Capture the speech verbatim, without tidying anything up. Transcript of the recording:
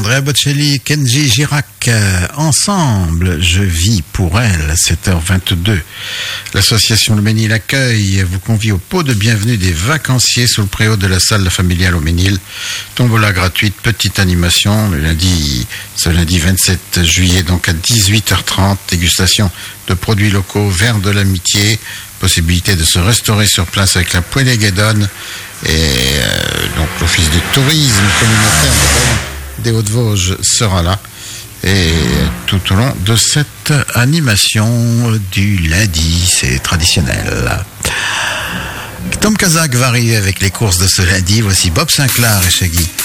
Andrea Bocelli, Kenji Girac, euh, ensemble, je vis pour elle, sept heures vingt-deux. L'association Le Ménil Accueil vous convie au pot de bienvenue des vacanciers sous le préau de la salle familiale au Ménil. Tombola gratuite, petite animation, le lundi, ce lundi vingt-sept juillet, donc à dix-huit heures trente, dégustation de produits locaux, verre de l'amitié, possibilité de se restaurer sur place avec la Poêlée Guédonne et euh, donc l'Office du tourisme communautaire des Hauts-de-Vosges sera là et tout au long de cette animation du lundi, c'est traditionnel. Tom Kazak va arriver avec les courses de ce lundi. Voici Bob Sinclair et Shaggy.